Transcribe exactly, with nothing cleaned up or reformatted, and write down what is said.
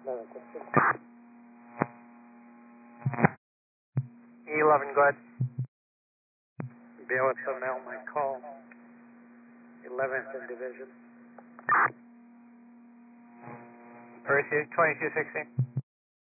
E eleven, go ahead. B O S M L, my call. eleventh in division. Receive twenty-two sixty.